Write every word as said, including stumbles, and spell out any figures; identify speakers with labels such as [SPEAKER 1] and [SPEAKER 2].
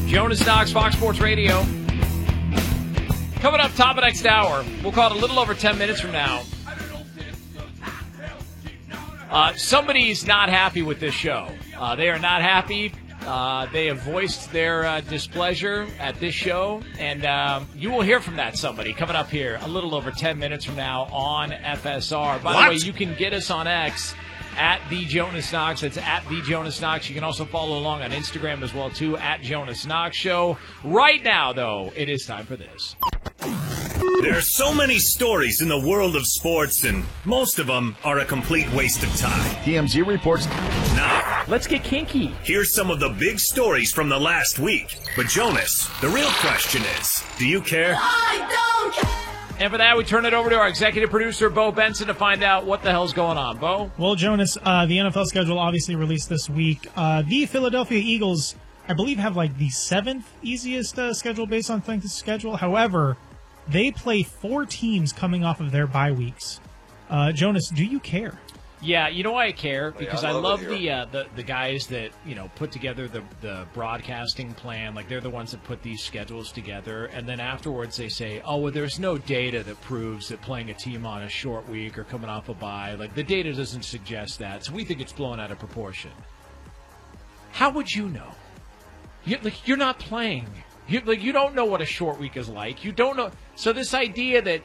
[SPEAKER 1] Jonas Knox, Fox Sports Radio. Coming up top of next hour, we'll call it a little over ten minutes from now. Uh, somebody's not happy with this show. Uh, they are not happy. Uh, they have voiced their uh, displeasure at this show, and um, you will hear from that somebody coming up here a little over ten minutes from now on F S R. By
[SPEAKER 2] What?
[SPEAKER 1] the way, you can get us on X at the Jonas Knox. That's at the Jonas Knox. You can also follow along on Instagram as well, too, at Jonas Knox Show. Right now, though, it is time for this.
[SPEAKER 2] There are so many stories in the world of sports, and most of them are a complete waste of time.
[SPEAKER 3] T M Z reports.
[SPEAKER 2] Now,
[SPEAKER 1] let's get kinky.
[SPEAKER 2] Here's some of the big stories from the last week. But Jonas, the real question is, do you care?
[SPEAKER 4] I don't care.
[SPEAKER 1] And for that, we turn it over to our executive producer, Bo Benson, to find out what the hell's going on. Bo?
[SPEAKER 5] Well, Jonas, uh, the N F L schedule obviously released this week. Uh, the Philadelphia Eagles, I believe, have like the seventh easiest uh, schedule based on strength of schedule. However, they play four teams coming off of their bye weeks. Uh, Jonas, do you care?
[SPEAKER 1] Yeah, you know why I care? Because
[SPEAKER 6] yeah, I
[SPEAKER 1] I
[SPEAKER 6] love
[SPEAKER 1] love
[SPEAKER 6] it
[SPEAKER 1] the,
[SPEAKER 6] here.
[SPEAKER 1] uh, the the guys that, you know, put together the, the broadcasting plan. Like, they're the ones that put these schedules together. And then afterwards they say, oh, well, there's no data that proves that playing a team on a short week or coming off a bye, like, the data doesn't suggest that. So we think it's blown out of proportion. How would you know? You're, like, you're not playing. You, like, you don't know what a short week is like. You don't know. So this idea that,